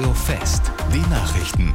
Radio Fest, die Nachrichten.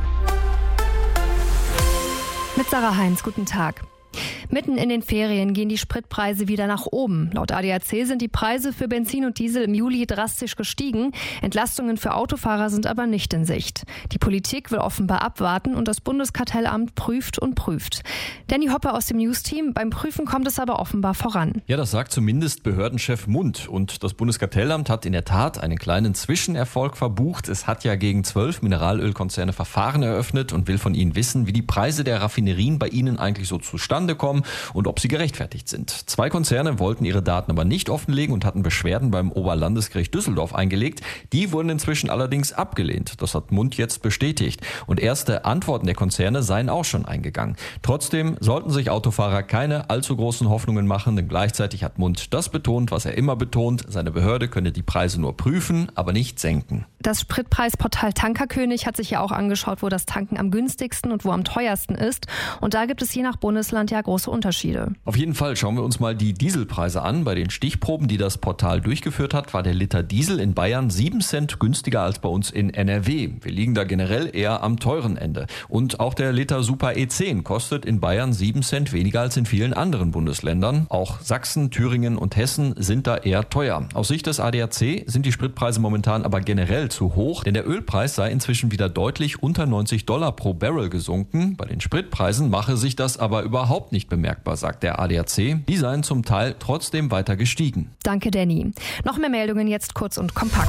Mit Sarah Heinz, guten Tag. Mitten in den Ferien gehen die Spritpreise wieder nach oben. Laut ADAC sind die Preise für Benzin und Diesel im Juli drastisch gestiegen. Entlastungen für Autofahrer sind aber nicht in Sicht. Die Politik will offenbar abwarten und das Bundeskartellamt prüft und prüft. Danny Hoppe aus dem News-Team. Beim Prüfen kommt es aber offenbar voran. Ja, das sagt zumindest Behördenchef Mundt. Und das Bundeskartellamt hat in der Tat einen kleinen Zwischenerfolg verbucht. Es hat ja gegen 12 Mineralölkonzerne Verfahren eröffnet und will von ihnen wissen, wie die Preise der Raffinerien bei ihnen eigentlich so zustande kommen und ob sie gerechtfertigt sind. 2 Konzerne wollten ihre Daten aber nicht offenlegen und hatten Beschwerden beim Oberlandesgericht Düsseldorf eingelegt. Die wurden inzwischen allerdings abgelehnt. Das hat Mundt jetzt bestätigt. Und erste Antworten der Konzerne seien auch schon eingegangen. Trotzdem sollten sich Autofahrer keine allzu großen Hoffnungen machen, denn gleichzeitig hat Mundt das betont, was er immer betont. Seine Behörde könne die Preise nur prüfen, aber nicht senken. Das Spritpreisportal Tankerkönig hat sich ja auch angeschaut, wo das Tanken am günstigsten und wo am teuersten ist. Und da gibt es je nach Bundesland ja große Unterschiede. Auf jeden Fall schauen wir uns mal die Dieselpreise an. Bei den Stichproben, die das Portal durchgeführt hat, war der Liter Diesel in Bayern 7 Cent günstiger als bei uns in NRW. Wir liegen da generell eher am teuren Ende. Und auch der Liter Super E10 kostet in Bayern 7 Cent weniger als in vielen anderen Bundesländern. Auch Sachsen, Thüringen und Hessen sind da eher teuer. Aus Sicht des ADAC sind die Spritpreise momentan aber generell zu hoch, denn der Ölpreis sei inzwischen wieder deutlich unter $90 pro Barrel gesunken. Bei den Spritpreisen mache sich das aber überhaupt nicht bemerkbar, sagt der ADAC. Die seien zum Teil trotzdem weiter gestiegen. Danke, Danny. Noch mehr Meldungen jetzt kurz und kompakt.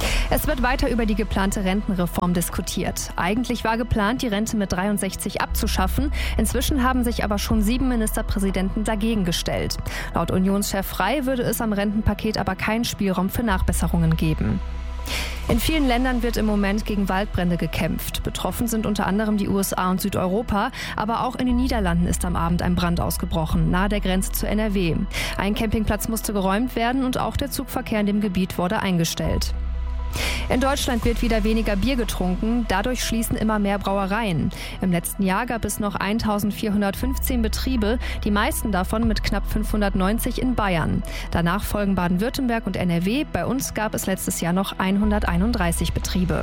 Es wird weiter über die geplante Rentenreform diskutiert. Eigentlich war geplant, die Rente mit 63 abzuschaffen. Inzwischen haben sich aber schon 7 Ministerpräsidenten dagegen gestellt. Laut Unionschef Frey würde es am Rentenpaket aber keinen Spielraum für Nachbesserungen geben. In vielen Ländern wird im Moment gegen Waldbrände gekämpft. Betroffen sind unter anderem die USA und Südeuropa, aber auch in den Niederlanden ist am Abend ein Brand ausgebrochen, nahe der Grenze zu NRW. Ein Campingplatz musste geräumt werden und auch der Zugverkehr in dem Gebiet wurde eingestellt. In Deutschland wird wieder weniger Bier getrunken, dadurch schließen immer mehr Brauereien. Im letzten Jahr gab es noch 1415 Betriebe, die meisten davon mit knapp 590 in Bayern. Danach folgen Baden-Württemberg und NRW, bei uns gab es letztes Jahr noch 131 Betriebe.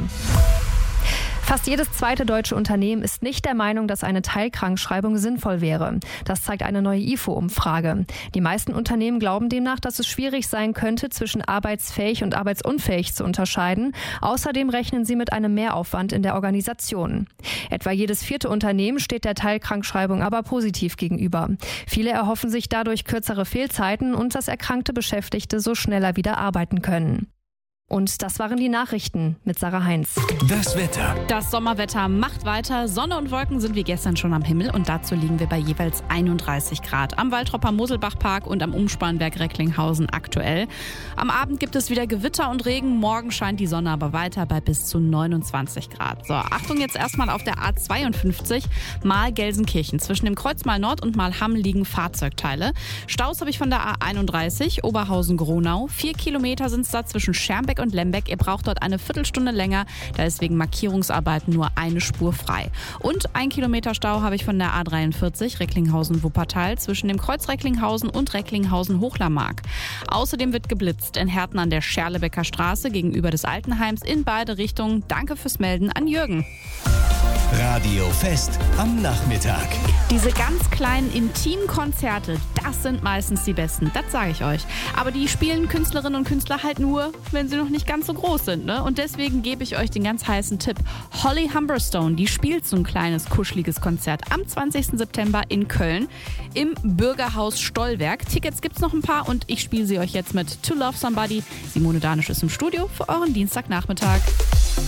Fast jedes zweite deutsche Unternehmen ist nicht der Meinung, dass eine Teilkrankschreibung sinnvoll wäre. Das zeigt eine neue IFO-Umfrage. Die meisten Unternehmen glauben demnach, dass es schwierig sein könnte, zwischen arbeitsfähig und arbeitsunfähig zu unterscheiden. Außerdem rechnen sie mit einem Mehraufwand in der Organisation. Etwa jedes 4. Unternehmen steht der Teilkrankschreibung aber positiv gegenüber. Viele erhoffen sich dadurch kürzere Fehlzeiten und dass erkrankte Beschäftigte so schneller wieder arbeiten können. Und das waren die Nachrichten mit Sarah Heinz. Das Wetter. Das Sommerwetter macht weiter. Sonne und Wolken sind wie gestern schon am Himmel und dazu liegen wir bei jeweils 31 Grad. Am Waltropper Moselbachpark und am Umspannwerk Recklinghausen aktuell. Am Abend gibt es wieder Gewitter und Regen. Morgen scheint die Sonne aber weiter bei bis zu 29 Grad. So, Achtung jetzt erstmal auf der A52 Mahl-Gelsenkirchen. Zwischen dem Kreuz Mahl-Nord und Mahl-Hamm liegen Fahrzeugteile. Staus habe ich von der A31 Oberhausen-Gronau. 4 Kilometer sind es da zwischen Schermbeck und Lembeck. Ihr braucht dort eine Viertelstunde länger. Da ist wegen Markierungsarbeiten nur eine Spur frei. Und 1 Kilometer Stau habe ich von der A43 Recklinghausen-Wuppertal zwischen dem Kreuz Recklinghausen und Recklinghausen-Hochlermark. Außerdem wird geblitzt in Herten an der Scherlebecker Straße gegenüber des Altenheims in beide Richtungen. Danke fürs Melden an Jürgen. Radio Fest am Nachmittag. Diese ganz kleinen Intimkonzerte, das sind meistens die besten, das sage ich euch. Aber die spielen Künstlerinnen und Künstler halt nur, wenn sie noch nicht ganz so groß sind, ne? Und deswegen gebe ich euch den ganz heißen Tipp. Holly Humberstone, die spielt so ein kleines, kuscheliges Konzert am 20. September in Köln im Bürgerhaus Stollwerk. Tickets gibt's noch ein paar und ich spiele sie euch jetzt mit To Love Somebody. Simone Danisch ist im Studio für euren Dienstagnachmittag.